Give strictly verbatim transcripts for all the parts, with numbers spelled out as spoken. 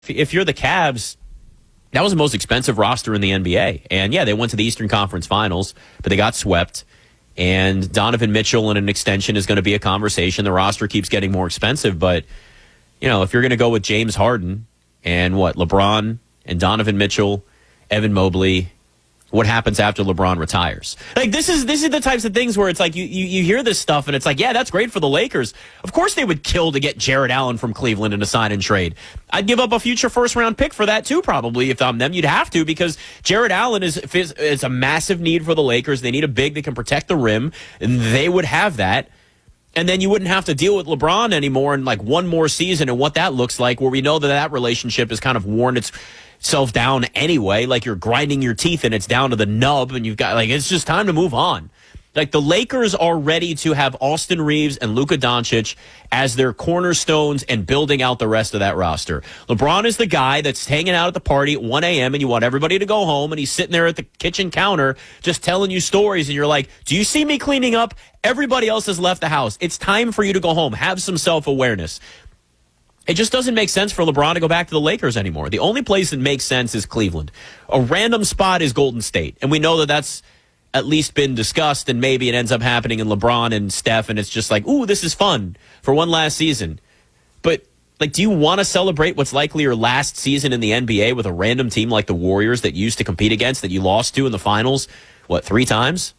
if you're the Cavs, that was the most expensive roster in the N B A. And, yeah, they went to the Eastern Conference Finals, but they got swept. And Donovan Mitchell in an extension is going to be a conversation. The roster keeps getting more expensive. But, you know, if you're going to go with James Harden and, what, LeBron and Donovan Mitchell, Evan Mobley, what happens after LeBron retires? Like, this is this is the types of things where it's like you, you, you hear this stuff and it's like, yeah, that's great for the Lakers. Of course they would kill to get Jared Allen from Cleveland in a sign and trade. I'd give up a future first round pick for that too, probably, if I'm them. You'd have to, because Jared Allen is is a massive need for the Lakers. They need a big that can protect the rim, and they would have that. And then you wouldn't have to deal with LeBron anymore in like one more season and what that looks like, where we know that that relationship has kind of worn its self down anyway. Like, you're grinding your teeth and it's down to the nub, and you've got, like, it's just time to move on. Like, the Lakers are ready to have Austin Reeves and Luka Doncic as their cornerstones and building out the rest of that roster. LeBron is the guy that's hanging out at the party at one a.m. and you want everybody to go home, and he's sitting there at the kitchen counter just telling you stories, and you're like, do you see me cleaning up? Everybody else has left the house. It's time for you to go home. Have some self-awareness. It just doesn't make sense for LeBron to go back to the Lakers anymore. The only place that makes sense is Cleveland. A random spot is Golden State, and we know that that's at least been discussed, and maybe it ends up happening in LeBron and Steph, and it's just like, ooh, this is fun for one last season. But, like, do you want to celebrate what's likely your last season in the N B A with a random team like the Warriors that you used to compete against, that you lost to in the finals, what, three times?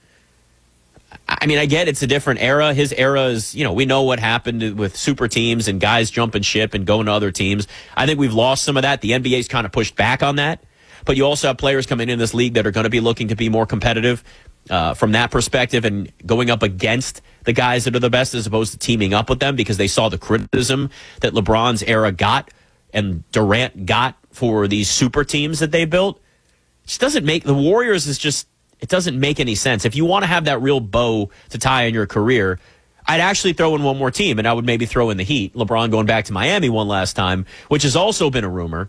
I mean, I get it's a different era. His era is, you know, we know what happened with super teams and guys jumping ship and going to other teams. I think we've lost some of that. The N B A's kind of pushed back on that. But you also have players coming in this league that are going to be looking to be more competitive uh, from that perspective, and going up against the guys that are the best as opposed to teaming up with them, because they saw the criticism that LeBron's era got and Durant got for these super teams that they built. It just doesn't make the Warriors is just, it doesn't make any sense. If you want to have that real bow to tie in your career, I'd actually throw in one more team, and I would maybe throw in the Heat. LeBron going back to Miami one last time, which has also been a rumor.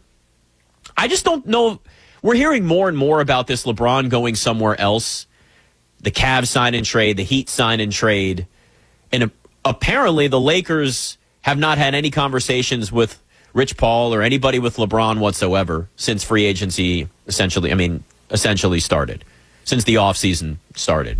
I just don't know. We're hearing more and more about this LeBron going somewhere else. The Cavs sign and trade, the Heat sign and trade. And apparently the Lakers have not had any conversations with Rich Paul or anybody with LeBron whatsoever since free agency essentially, I mean, essentially started. Since the offseason started.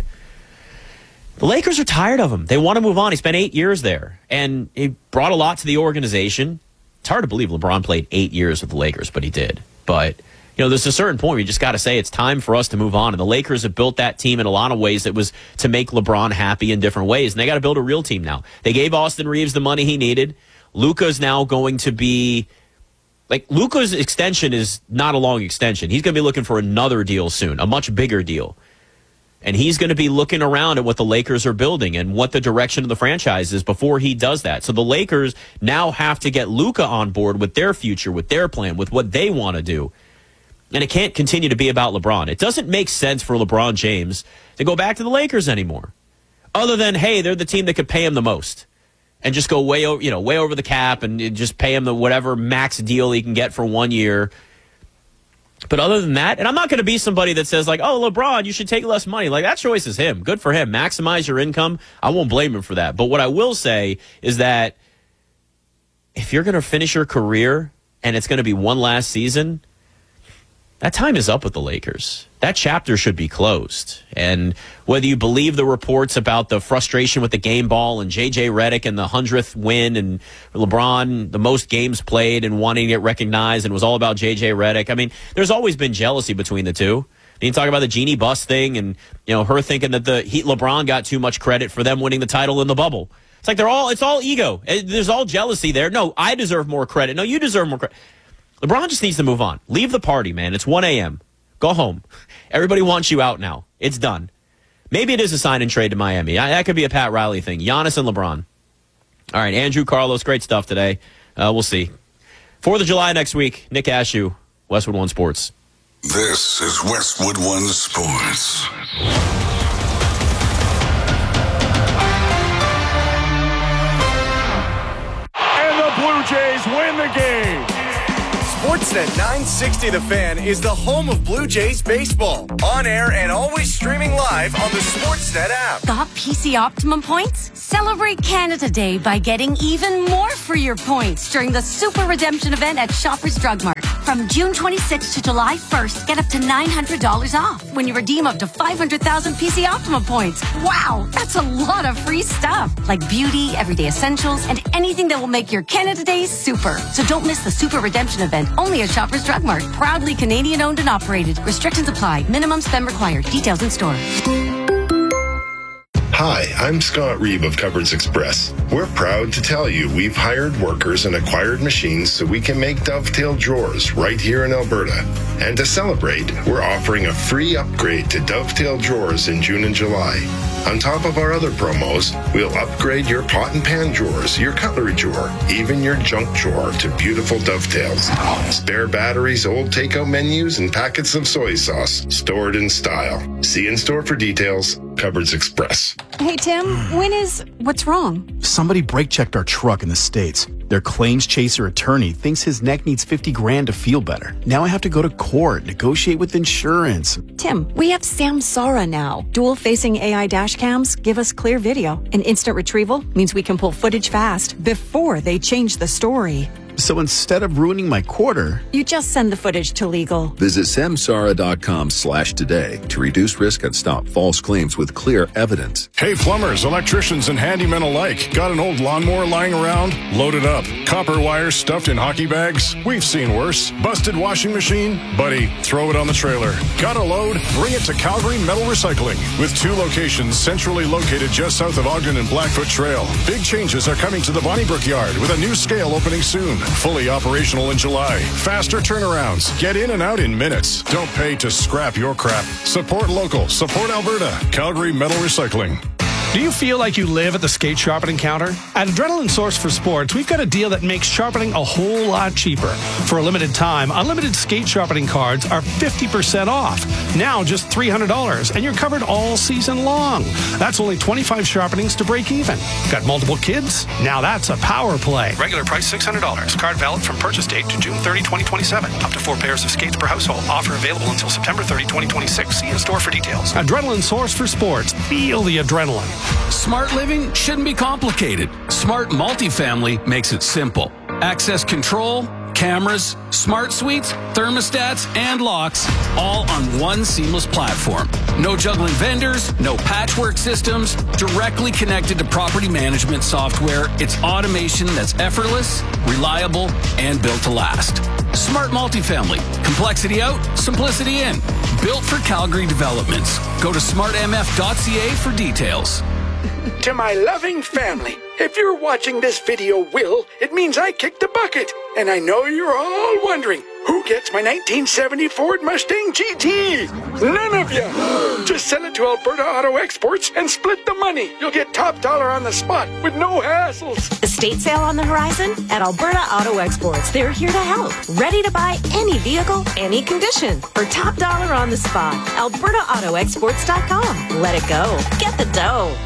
The Lakers are tired of him. They want to move on. He spent eight years there, and he brought a lot to the organization. It's hard to believe LeBron played eight years with the Lakers, but he did. But, you know, there's a certain point where you just got to say it's time for us to move on. And the Lakers have built that team in a lot of ways that was to make LeBron happy in different ways. And they got to build a real team now. They gave Austin Reeves the money he needed. Luka's now going to be... Like, Luka's extension is not a long extension. He's going to be looking for another deal soon, a much bigger deal. And he's going to be looking around at what the Lakers are building and what the direction of the franchise is before he does that. So the Lakers now have to get Luka on board with their future, with their plan, with what they want to do. And it can't continue to be about LeBron. It doesn't make sense for LeBron James to go back to the Lakers anymore. Other than, hey, they're the team that could pay him the most. And just go way over, you know, way over the cap and just pay him the whatever max deal he can get for one year. But other than that, and I'm not going to be somebody that says like, oh, LeBron, you should take less money. Like, that choice is him. Good for him. Maximize your income. I won't blame him for that. But what I will say is that if you're going to finish your career and it's going to be one last season, that time is up with the Lakers. That chapter should be closed. And whether you believe the reports about the frustration with the game ball and J J Redick and the hundredth win and LeBron, the most games played and wanting to get recognized, and it was all about J J Redick. I mean, there's always been jealousy between the two. You talk about the Jeannie Buss thing and, you know, her thinking that the Heat LeBron got too much credit for them winning the title in the bubble. It's like they're all, it's all ego. There's all jealousy there. No, I deserve more credit. No, you deserve more credit. LeBron just needs to move on. Leave the party, man. It's one a.m. Go home. Everybody wants you out now. It's done. Maybe it is a sign and trade to Miami. That could be a Pat Riley thing. Giannis and LeBron. All right, Andrew, Carlos, great stuff today. Uh, we'll see. fourth of July next week. Nick Ashew, Westwood One Sports. This is Westwood One Sports. And the Blue Jays win the game. Sportsnet nine sixty The Fan is the home of Blue Jays baseball. On air and always streaming live on the Sportsnet app. Got P C Optimum points? Celebrate Canada Day by getting even more for your points during the Super Redemption event at Shoppers Drug Mart. From June twenty-sixth to July first, get up to nine hundred dollars off when you redeem up to five hundred thousand P C Optimum points. Wow, that's a lot of free stuff. Like beauty, everyday essentials, and anything that will make your Canada Day super. So don't miss the Super Redemption event only at Shoppers Drug Mart. Proudly Canadian owned and operated. Restrictions apply. Minimum spend required. Details in store. Hi, I'm Scott Reeve of Cupboards Express. We're proud to tell you we've hired workers and acquired machines so we can make Dovetail drawers right here in Alberta. And to celebrate, we're offering a free upgrade to Dovetail drawers in June and July. On top of our other promos, we'll upgrade your pot and pan drawers, your cutlery drawer, even your junk drawer to beautiful Dovetails. Spare batteries, old takeout menus, and packets of soy sauce stored in style. See in store for details. Cupboards Express. Hey, Tim, when is... What's wrong? Somebody brake-checked our truck in the States. Their claims chaser attorney thinks his neck needs fifty grand to feel better. Now I have to go to court, negotiate with insurance. Tim, we have Samsara now. Dual-facing A I dash cams give us clear video. And instant retrieval means we can pull footage fast before they change the story. So instead of ruining my quarter, you just send the footage to legal. Visit samsara.com slash today to reduce risk and stop false claims with clear evidence. Hey, plumbers, electricians, and handymen alike. Got an old lawnmower lying around? Load it up. Copper wire stuffed in hockey bags? We've seen worse. Busted washing machine? Buddy, throw it on the trailer. Got a load? Bring it to Calgary Metal Recycling. With two locations centrally located just south of Ogden and Blackfoot Trail. Big changes are coming to the Bonnybrook Yard with a new scale opening soon. Fully operational in July. Faster turnarounds. Get in and out in minutes. Don't pay to scrap your crap. Support local. Support Alberta. Calgary Metal Recycling. Do you feel like you live at the skate sharpening counter? At Adrenaline Source for Sports, we've got a deal that makes sharpening a whole lot cheaper. For a limited time, unlimited skate sharpening cards are fifty percent off. Now just three hundred dollars, and you're covered all season long. That's only twenty-five sharpenings to break even. Got multiple kids? Now that's a power play. Regular price six hundred dollars. Card valid from purchase date to June thirtieth, twenty twenty-seven. Up to four pairs of skates per household. Offer available until September thirtieth, twenty twenty-six. See in store for details. Adrenaline Source for Sports. Feel the adrenaline. Smart living shouldn't be complicated. Smart multifamily makes it simple. Access control, cameras, smart suites, thermostats, and locks, all on one seamless platform. No juggling vendors, no patchwork systems, directly connected to property management software. It's automation that's effortless, reliable, and built to last. Smart multifamily. Complexity out, simplicity in. Built for Calgary developments. Go to smart m f dot c a for details. To my loving family, if you're watching this video, Will, it means I kicked the bucket. And I know you're all wondering, who gets my nineteen seventy Ford Mustang G T? None of you. Just sell it to Alberta Auto Exports and split the money. You'll get top dollar on the spot with no hassles. Estate sale on the horizon? At Alberta Auto Exports, they're here to help. Ready to buy any vehicle, any condition, for top dollar on the spot. alberta auto exports dot com. Let it go. Get the dough.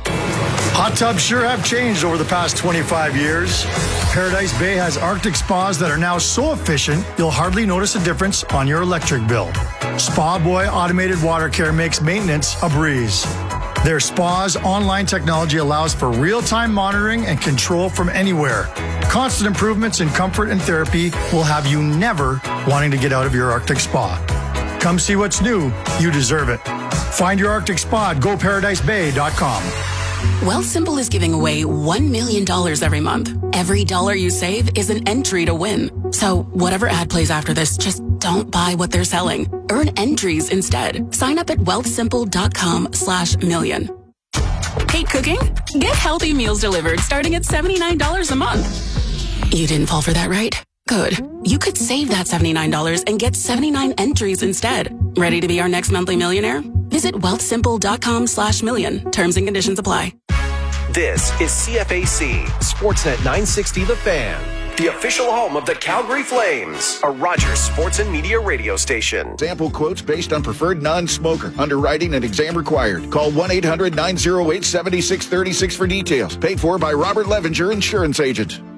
Hot tubs sure have changed over the past twenty-five years. Paradise Bay has Arctic spas that are now so efficient, you'll hardly notice a difference on your electric bill. Spa Boy Automated Water Care makes maintenance a breeze. Their spa's online technology allows for real-time monitoring and control from anywhere. Constant improvements in comfort and therapy will have you never wanting to get out of your Arctic spa. Come see what's new. You deserve it. Find your Arctic spa at go paradise bay dot com. Wealthsimple is giving away one million dollars every month. Every dollar you save is an entry to win. So whatever ad plays after this, just don't buy what they're selling. Earn entries instead. Sign up at wealthsimple dot com slash million. Hate cooking? Get healthy meals delivered starting at seventy-nine dollars a month. You didn't fall for that, right? Good. You could save that seventy-nine dollars and get seventy-nine entries instead. Ready to be our next monthly millionaire? Visit wealthsimple dot com slash million. Terms and conditions apply. This is C F A C, Sportsnet nine sixty The Fan, the official home of the Calgary Flames, a Rogers Sports and Media radio station. Sample quotes based on preferred non-smoker. Underwriting and exam required. Call one eight hundred nine oh eight seven six three six for details. Paid for by Robert Levinger, insurance agent.